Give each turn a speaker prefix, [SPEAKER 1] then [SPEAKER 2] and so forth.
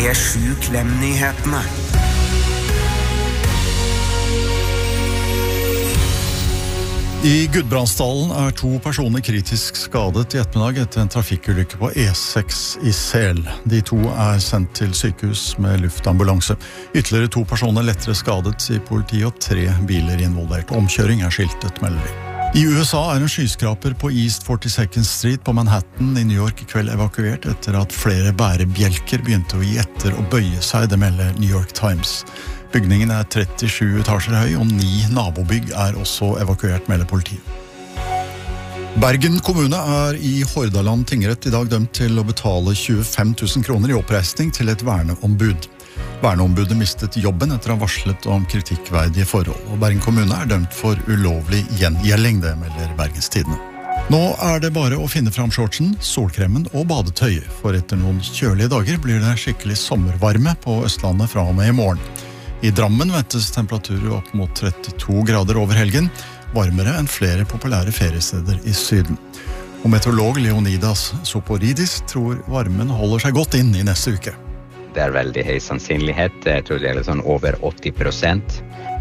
[SPEAKER 1] P7 Klem-nyhetene.
[SPEAKER 2] I Gudbrandsdalen 2 personer kritisk skadet I ettermiddag etter en trafikkulykke på E6 I Sel. De 2 sendt til sykehus med luftambulanse. Ytterligere 2 personer lettere skadet, sier politiet, og 3 biler involvert. Omkjøring skiltet, melder de. I USA en skyskraper på East 42nd Street på Manhattan I New York I kveld evakuert etter at flere bærebjelker begynte å gi etter og bøye seg, det melder New York Times. Bygningen 37 etasjer høy, og 9 nabobygg også evakuert, melder politiet. Bergen kommune I Hordaland tingrett I dag dømt til å betale 25 000 kroner I oppreisning til et verneombud. Verneombudet mistet jobben etter å ha varslet om kritikkverdige forhold, og Bergen kommune dømt for ulovlig gjengjelding, det melder Bergens Tidende. Nå det bare å finne fram shortsen, solkremen og badetøy, for etter noen kjølige dager blir det skikkelig sommervarme på Østlandet fra og med I morgen. I Drammen ventes temperaturer opp mot 32 grader over helgen, varmere enn flere populære feriesteder I Syden. Og meteorolog Leonidas Soporidis tror varmen holder seg godt inn I neste uke.
[SPEAKER 3] Det veldig høy sannsynlighet, jeg tror det sånn over 80%.